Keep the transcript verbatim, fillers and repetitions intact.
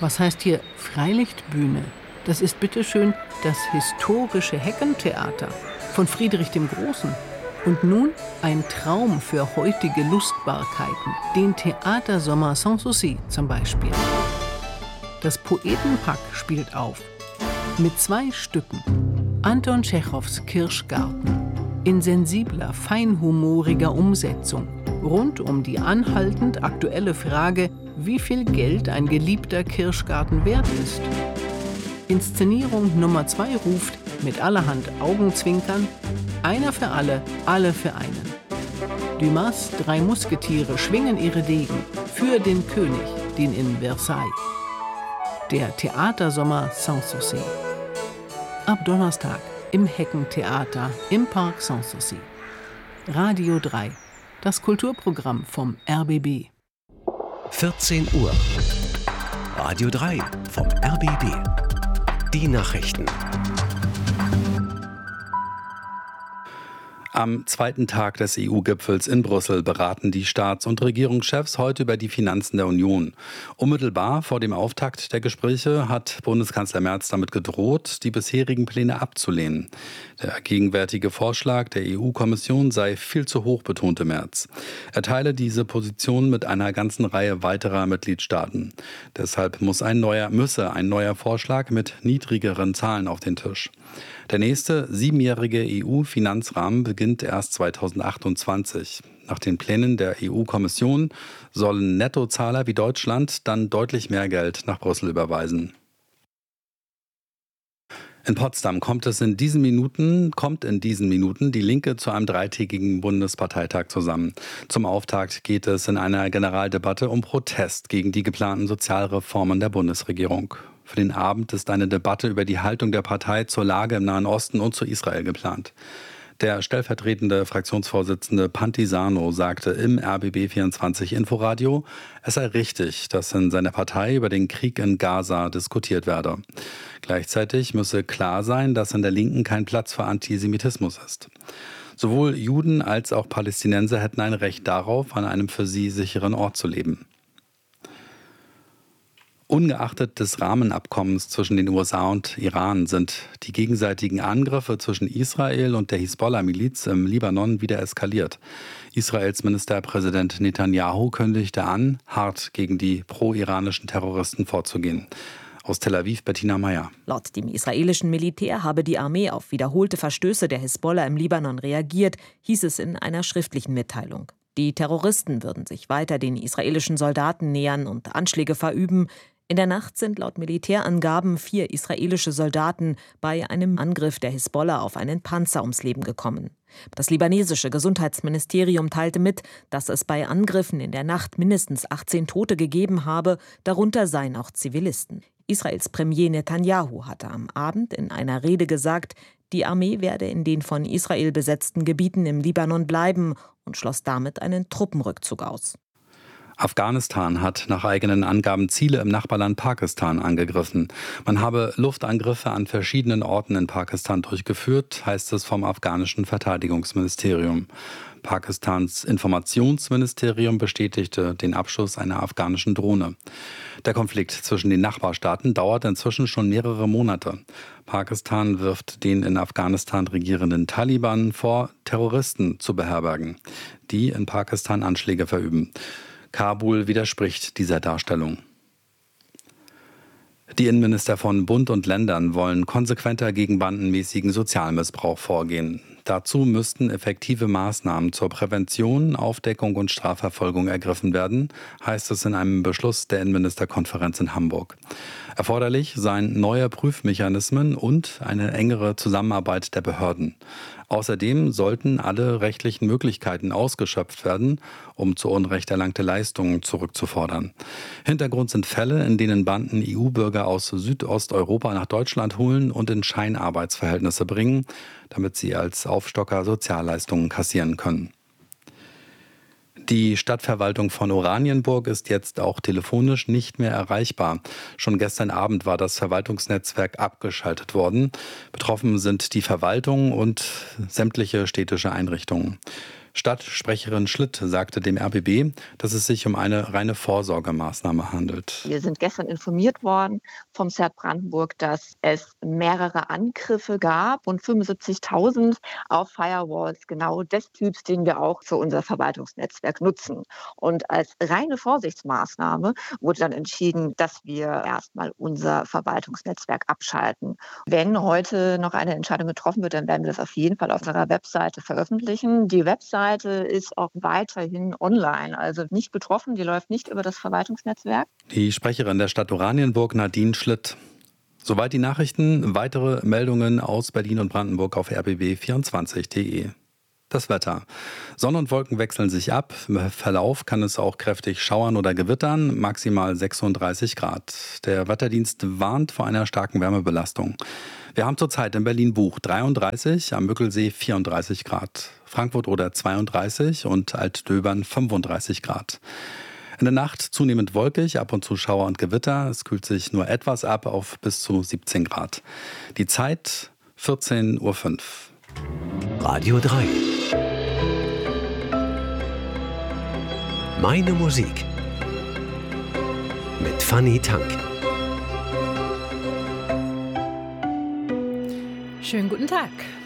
Was heißt hier Freilichtbühne? Das ist bitteschön das historische Heckentheater von Friedrich dem Großen. Und nun ein Traum für heutige Lustbarkeiten, den Theatersommer Sanssouci zum Beispiel. Das Poetenpack spielt auf mit zwei Stücken. Anton Tschechows Kirschgarten in sensibler, feinhumoriger Umsetzung rund um die anhaltend aktuelle Frage, wie viel Geld ein geliebter Kirschgarten wert ist. Inszenierung Nummer zwei ruft mit allerhand Augenzwinkern: Einer für alle, alle für einen. Dumas drei Musketiere schwingen ihre Degen für den König, den in Versailles. Der Theatersommer Sanssouci. Ab Donnerstag im Heckentheater im Park Sanssouci. Radio drei, das Kulturprogramm vom R B B. vierzehn Uhr. Radio drei vom R B B. Die Nachrichten. Am zweiten Tag des E U-Gipfels in Brüssel beraten die Staats- und Regierungschefs heute über die Finanzen der Union. Unmittelbar vor dem Auftakt der Gespräche hat Bundeskanzler Merz damit gedroht, die bisherigen Pläne abzulehnen. Der gegenwärtige Vorschlag der E U-Kommission sei viel zu hoch, betonte Merz. Er teile diese Position mit einer ganzen Reihe weiterer Mitgliedstaaten. Deshalb muss ein neuer, müsse ein neuer Vorschlag mit niedrigeren Zahlen auf den Tisch. Der nächste siebenjährige E U-Finanzrahmen beginnt erst zweitausendachtundzwanzig. Nach den Plänen der E U-Kommission sollen Nettozahler wie Deutschland dann deutlich mehr Geld nach Brüssel überweisen. In Potsdam kommt es in diesen Minuten, kommt in diesen Minuten die Linke zu einem dreitägigen Bundesparteitag zusammen. Zum Auftakt geht es in einer Generaldebatte um Protest gegen die geplanten Sozialreformen der Bundesregierung. Für den Abend ist eine Debatte über die Haltung der Partei zur Lage im Nahen Osten und zu Israel geplant. Der stellvertretende Fraktionsvorsitzende Pantisano sagte im R B B vierundzwanzig Inforadio, es sei richtig, dass in seiner Partei über den Krieg in Gaza diskutiert werde. Gleichzeitig müsse klar sein, dass in der Linken kein Platz für Antisemitismus ist. Sowohl Juden als auch Palästinenser hätten ein Recht darauf, an einem für sie sicheren Ort zu leben. Ungeachtet des Rahmenabkommens zwischen den U S A und Iran sind die gegenseitigen Angriffe zwischen Israel und der Hisbollah-Miliz im Libanon wieder eskaliert. Israels Ministerpräsident Netanyahu kündigte an, hart gegen die pro-iranischen Terroristen vorzugehen. Aus Tel Aviv Bettina Meyer. Laut dem israelischen Militär habe die Armee auf wiederholte Verstöße der Hisbollah im Libanon reagiert, hieß es in einer schriftlichen Mitteilung. Die Terroristen würden sich weiter den israelischen Soldaten nähern und Anschläge verüben. In der Nacht sind laut Militärangaben vier israelische Soldaten bei einem Angriff der Hisbollah auf einen Panzer ums Leben gekommen. Das libanesische Gesundheitsministerium teilte mit, dass es bei Angriffen in der Nacht mindestens achtzehn Tote gegeben habe, darunter seien auch Zivilisten. Israels Premier Netanyahu hatte am Abend in einer Rede gesagt, die Armee werde in den von Israel besetzten Gebieten im Libanon bleiben und schloss damit einen Truppenrückzug aus. Afghanistan hat nach eigenen Angaben Ziele im Nachbarland Pakistan angegriffen. Man habe Luftangriffe an verschiedenen Orten in Pakistan durchgeführt, heißt es vom afghanischen Verteidigungsministerium. Pakistans Informationsministerium bestätigte den Abschuss einer afghanischen Drohne. Der Konflikt zwischen den Nachbarstaaten dauert inzwischen schon mehrere Monate. Pakistan wirft den in Afghanistan regierenden Taliban vor, Terroristen zu beherbergen, die in Pakistan Anschläge verüben. Kabul widerspricht dieser Darstellung. Die Innenminister von Bund und Ländern wollen konsequenter gegen bandenmäßigen Sozialmissbrauch vorgehen. Dazu müssten effektive Maßnahmen zur Prävention, Aufdeckung und Strafverfolgung ergriffen werden, heißt es in einem Beschluss der Innenministerkonferenz in Hamburg. Erforderlich seien neue Prüfmechanismen und eine engere Zusammenarbeit der Behörden. Außerdem sollten alle rechtlichen Möglichkeiten ausgeschöpft werden, um zu Unrecht erlangte Leistungen zurückzufordern. Hintergrund sind Fälle, in denen Banden E U-Bürger aus Südosteuropa nach Deutschland holen und in Scheinarbeitsverhältnisse bringen, damit sie als Aufstocker Sozialleistungen kassieren können. Die Stadtverwaltung von Oranienburg ist jetzt auch telefonisch nicht mehr erreichbar. Schon gestern Abend war das Verwaltungsnetzwerk abgeschaltet worden. Betroffen sind die Verwaltung und sämtliche städtische Einrichtungen. Stadtsprecherin Schlitt sagte dem R B B, dass es sich um eine reine Vorsorgemaßnahme handelt. Wir sind gestern informiert worden vom S E R T Brandenburg, dass es mehrere Angriffe gab und fünfundsiebzigtausend auf Firewalls genau des Typs, den wir auch für unser Verwaltungsnetzwerk nutzen. Und als reine Vorsichtsmaßnahme wurde dann entschieden, dass wir erstmal unser Verwaltungsnetzwerk abschalten. Wenn heute noch eine Entscheidung getroffen wird, dann werden wir das auf jeden Fall auf unserer Webseite veröffentlichen. Die Webseite ist auch weiterhin online, also nicht betroffen, die läuft nicht über das Verwaltungsnetzwerk. Die Sprecherin der Stadt Oranienburg, Nadine Schlitt. Soweit die Nachrichten, weitere Meldungen aus Berlin und Brandenburg auf r b b vierundzwanzig punkt d e. Das Wetter. Sonne und Wolken wechseln sich ab. Im Verlauf kann es auch kräftig schauern oder gewittern, maximal sechsunddreißig Grad. Der Wetterdienst warnt vor einer starken Wärmebelastung. Wir haben zurzeit in Berlin-Buch dreiunddreißig, am Mückelsee vierunddreißig Grad, Frankfurt-Oder zweiunddreißig und Altdöbern fünfunddreißig Grad. In der Nacht zunehmend wolkig, ab und zu Schauer und Gewitter. Es kühlt sich nur etwas ab auf bis zu siebzehn Grad. Die Zeit vierzehn Uhr fünf. Radio drei. Meine Musik. Mit Fanny Tank. Schönen guten Tag.